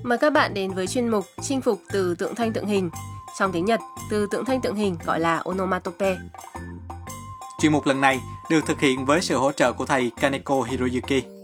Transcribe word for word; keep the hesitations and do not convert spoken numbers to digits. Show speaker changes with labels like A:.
A: Mời các bạn đến với chuyên mục Chinh phục từ tượng thanh tượng hình. Trong tiếng Nhật, từ tượng thanh tượng hình gọi là onomatope.
B: Chuyên mục lần này được thực hiện với sự hỗ trợ của thầy Kaneko Hiroyuki.